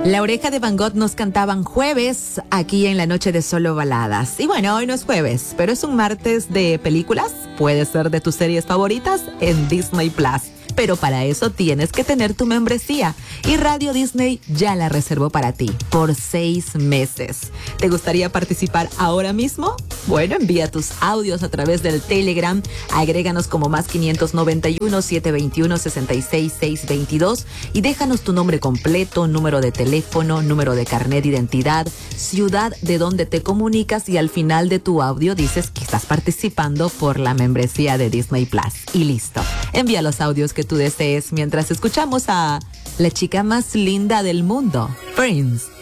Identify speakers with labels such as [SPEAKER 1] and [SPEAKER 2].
[SPEAKER 1] La Oreja de Van Gogh nos cantaban jueves aquí en la noche de Solo Baladas. Y bueno, hoy no es jueves, pero es un martes de películas. Puede ser de tus series favoritas en Disney Plus. Pero para eso tienes que tener tu membresía. Y Radio Disney ya la reservó para ti por 6 meses. ¿Te gustaría participar ahora mismo? Bueno, envía tus audios a través del Telegram. Agréganos como +591 721 66 622 y déjanos tu nombre completo, número de teléfono, número de carnet de identidad, ciudad de donde te comunicas y al final de tu audio dices que estás participando por la membresía de Disney Plus. Y listo. Envía los audios que tú desees mientras escuchamos a la chica más linda del mundo, Prince.